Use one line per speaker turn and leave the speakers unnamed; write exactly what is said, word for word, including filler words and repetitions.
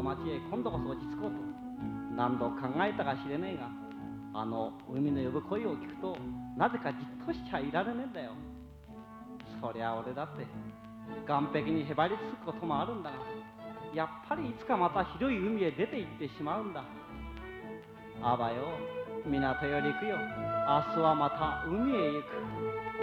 町へ今度こそ落ち着こうと何度考えたか知れねえが、あの海の呼ぶ声を聞くとなぜかじっとしちゃいられねえんだよ。そりゃ俺だって岸壁にへばりつくこともあるんだが、やっぱりいつかまた広い海へ出て行ってしまうんだ。あばよ、港より行くよ。明日はまた海へ行く。